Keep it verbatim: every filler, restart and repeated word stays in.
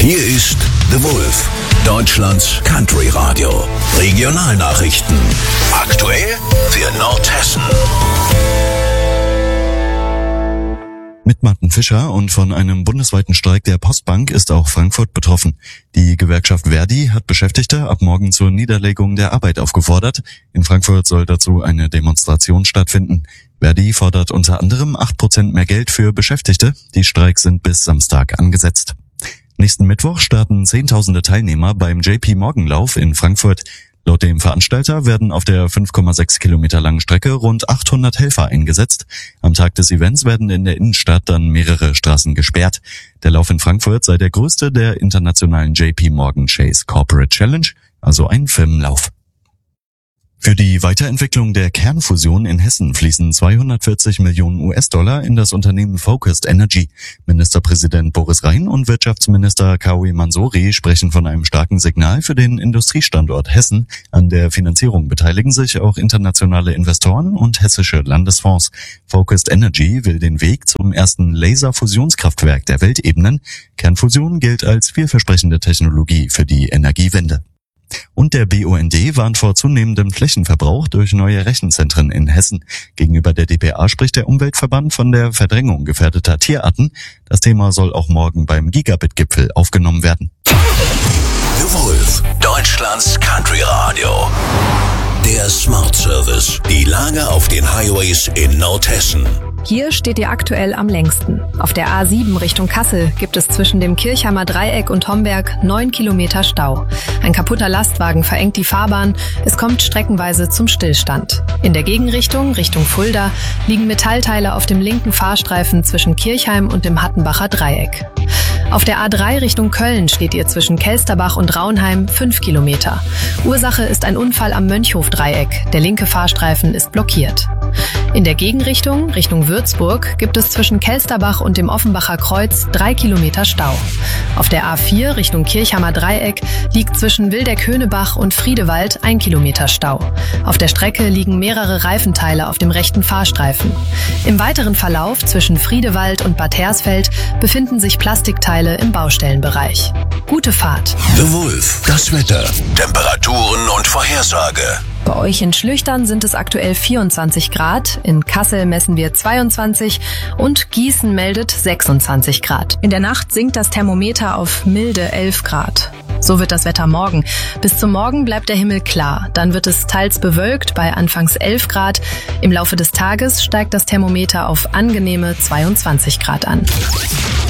Hier ist The Wolf, Deutschlands Country Radio. Regionalnachrichten. Aktuell für Nordhessen. Mit Martin Fischer und von einem bundesweiten Streik der Postbank ist auch Frankfurt betroffen. Die Gewerkschaft Verdi hat Beschäftigte ab morgen zur Niederlegung der Arbeit aufgefordert. In Frankfurt soll dazu eine Demonstration stattfinden. Verdi fordert unter anderem acht Prozent mehr Geld für Beschäftigte. Die Streiks sind bis Samstag angesetzt. Nächsten Mittwoch starten Zehntausende Teilnehmer beim J P Morgan Lauf in Frankfurt. Laut dem Veranstalter werden auf der fünf Komma sechs Kilometer langen Strecke rund achthundert Helfer eingesetzt. Am Tag des Events werden in der Innenstadt dann mehrere Straßen gesperrt. Der Lauf in Frankfurt sei der größte der internationalen J P Morgan Chase Corporate Challenge, also ein Firmenlauf. Für die Weiterentwicklung der Kernfusion in Hessen fließen zweihundertvierzig Millionen U S-Dollar in das Unternehmen Focused Energy. Ministerpräsident Boris Rhein und Wirtschaftsminister Kawi Mansouri sprechen von einem starken Signal für den Industriestandort Hessen. An der Finanzierung beteiligen sich auch internationale Investoren und hessische Landesfonds. Focused Energy will den Weg zum ersten Laserfusionskraftwerk der Welt ebnen. Kernfusion gilt als vielversprechende Technologie für die Energiewende. Und der B U N D warnt vor zunehmendem Flächenverbrauch durch neue Rechenzentren in Hessen. Gegenüber der D P A spricht der Umweltverband von der Verdrängung gefährdeter Tierarten. Das Thema soll auch morgen beim Gigabit-Gipfel aufgenommen werden. The Wolf, Deutschlands Country Radio. Der Smart Service. Die Lage auf den Highways in Nordhessen. Hier steht ihr aktuell am längsten. Auf der A sieben Richtung Kassel gibt es zwischen dem Kirchheimer Dreieck und Homberg neun Kilometer Stau. Ein kaputter Lastwagen verengt die Fahrbahn. Es kommt streckenweise zum Stillstand. In der Gegenrichtung, Richtung Fulda, liegen Metallteile auf dem linken Fahrstreifen zwischen Kirchheim und dem Hattenbacher Dreieck. Auf der A drei Richtung Köln steht ihr zwischen Kelsterbach und Raunheim fünf Kilometer. Ursache ist ein Unfall am Mönchhof-Dreieck. Der linke Fahrstreifen ist blockiert. In der Gegenrichtung, Richtung Würzburg, gibt es zwischen Kelsterbach und dem Offenbacher Kreuz drei Kilometer Stau. Auf der A vier Richtung Kirchheimer Dreieck liegt zwischen Wildeck-Höhnebach und Friedewald ein Kilometer Stau. Auf der Strecke liegen mehrere Reifenteile auf dem rechten Fahrstreifen. Im weiteren Verlauf zwischen Friedewald und Bad Hersfeld befinden sich Plastikteile im Baustellenbereich. Gute Fahrt. The Wolf, das Wetter, Temperaturen und Vorhersage. Bei euch in Schlüchtern sind es aktuell vierundzwanzig Grad, in Kassel messen wir zweiundzwanzig und Gießen meldet sechsundzwanzig Grad. In der Nacht sinkt das Thermometer auf milde elf Grad. So wird das Wetter morgen. Bis zum Morgen bleibt der Himmel klar. Dann wird es teils bewölkt bei anfangs elf Grad. Im Laufe des Tages steigt das Thermometer auf angenehme zweiundzwanzig Grad an.